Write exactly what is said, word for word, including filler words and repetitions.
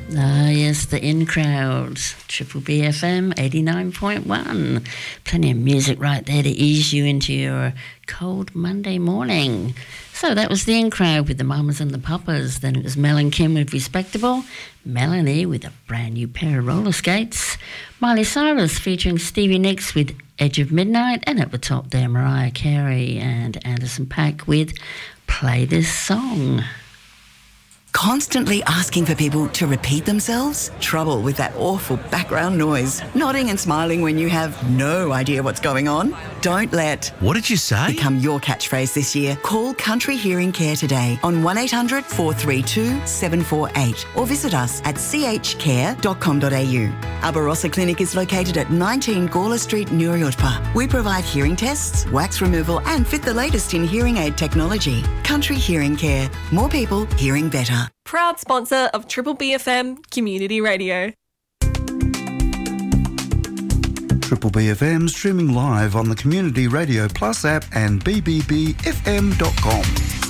Ah, yes, the In Crowd, Triple B F M eighty-nine point one. Plenty of music right there to ease you into your cold Monday morning. So that was the In Crowd with the Mamas and the Papas. Then it was Mel and Kim with Respectable, Melanie with a brand new pair of roller skates, Miley Cyrus featuring Stevie Nicks with Edge of Midnight, and at the top there Mariah Carey and Anderson .Paak with Play This Song. Constantly asking for people to repeat themselves? Trouble with that awful background noise. Nodding and smiling when you have no idea what's going on? Don't let What did you say? become your catchphrase this year. Call Country Hearing Care today on one eight hundred four three two seven four eight or visit us at c h care dot com dot a u. Our Barossa Clinic is located at nineteen Gawler Street, Nuruyotpa. We provide hearing tests, wax removal and fit the latest in hearing aid technology. Country Hearing Care. More people hearing better. Proud sponsor of Triple B F M Community Radio. Triple B F M streaming live on the Community Radio Plus app and b b b f m dot com.